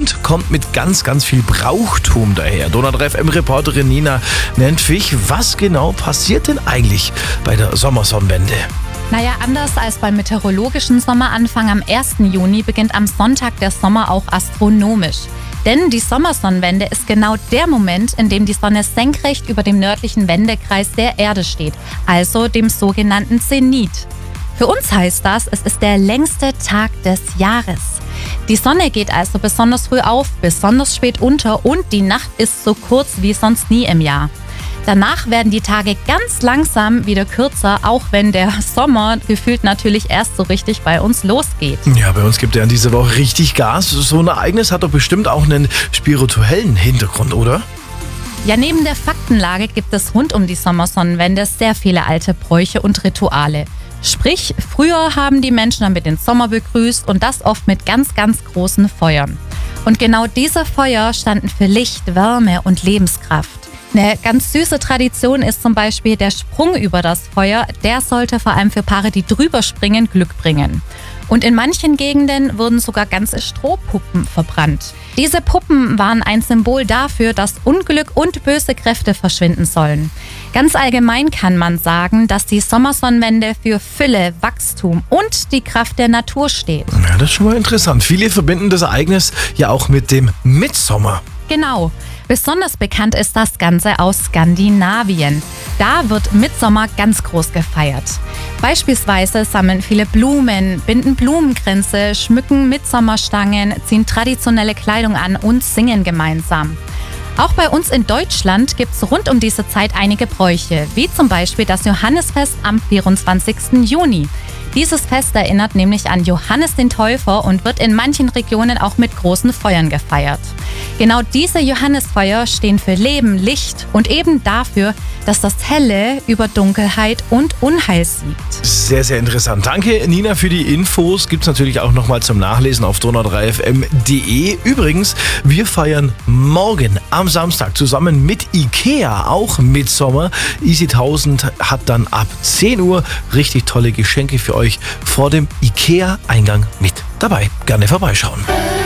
und kommt mit ganz, ganz viel Brauchtum daher. Donau 3 FM-Reporterin Nina Nentwich, was genau passiert denn eigentlich bei der Sommersonnenwende? Naja, anders als beim meteorologischen Sommeranfang am 1. Juni beginnt am Sonntag der Sommer auch astronomisch. Denn die Sommersonnenwende ist genau der Moment, in dem die Sonne senkrecht über dem nördlichen Wendekreis der Erde steht, also dem sogenannten Zenit. Für uns heißt das, es ist der längste Tag des Jahres. Die Sonne geht also besonders früh auf, besonders spät unter und die Nacht ist so kurz wie sonst nie im Jahr. Danach werden die Tage ganz langsam wieder kürzer, auch wenn der Sommer gefühlt natürlich erst so richtig bei uns losgeht. Ja, bei uns gibt er in dieser Woche richtig Gas. So ein Ereignis hat doch bestimmt auch einen spirituellen Hintergrund, oder? Ja, neben der Faktenlage gibt es rund um die Sommersonnenwende sehr viele alte Bräuche und Rituale. Sprich, früher haben die Menschen damit den Sommer begrüßt und das oft mit ganz, ganz großen Feuern. Und genau diese Feuer standen für Licht, Wärme und Lebenskraft. Eine ganz süße Tradition ist zum Beispiel der Sprung über das Feuer. Der sollte vor allem für Paare, die drüber springen, Glück bringen. Und in manchen Gegenden wurden sogar ganze Strohpuppen verbrannt. Diese Puppen waren ein Symbol dafür, dass Unglück und böse Kräfte verschwinden sollen. Ganz allgemein kann man sagen, dass die Sommersonnenwende für Fülle, Wachstum und die Kraft der Natur steht. Ja, das ist schon mal interessant. Viele verbinden das Ereignis ja auch mit dem Mitsommer. Genau. Besonders bekannt ist das Ganze aus Skandinavien. Da wird Mitsommer ganz groß gefeiert. Beispielsweise sammeln viele Blumen, binden Blumenkränze, schmücken Mitsommerstangen, ziehen traditionelle Kleidung an und singen gemeinsam. Auch bei uns in Deutschland gibt es rund um diese Zeit einige Bräuche, wie zum Beispiel das Johannisfest am 24. Juni. Dieses Fest erinnert nämlich an Johannes den Täufer und wird in manchen Regionen auch mit großen Feuern gefeiert. Genau diese Johannisfeuer stehen für Leben, Licht und eben dafür, dass das Helle über Dunkelheit und Unheil siegt. Sehr, sehr interessant. Danke, Nina, für die Infos. Gibt es natürlich auch nochmal zum Nachlesen auf donau3fm.de. Übrigens, wir feiern morgen am Samstag zusammen mit IKEA, auch Mitsommer. Easy 1000 hat dann ab 10 Uhr richtig tolle Geschenke für euch vor dem IKEA-Eingang mit dabei. Gerne vorbeischauen.